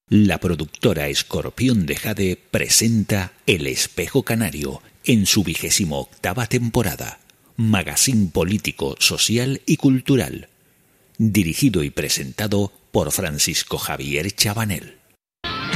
La productora Escorpión de Jade presenta El Espejo Canario en su 28ª temporada, magazín político, social y cultural, dirigido y presentado por Francisco Javier Chabanel.